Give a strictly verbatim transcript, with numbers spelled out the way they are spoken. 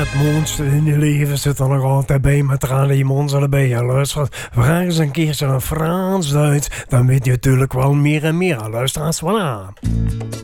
Het mooiste in je leven zit er nog altijd bij met tranen in je mond zullen bij je luistert. Vraag eens een keertje een Frans Duits, dan weet je natuurlijk wel meer en meer. Luister eens wel aan.